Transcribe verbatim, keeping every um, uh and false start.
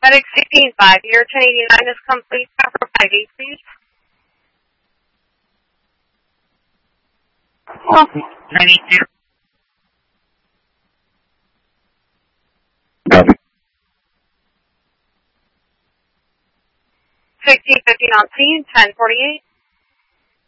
Medic sixteen five, your ten eighty-nine is complete. Cover five eight, please. Okay. ninety-two. Copy. sixteen fifteen on scene, ten forty-eight.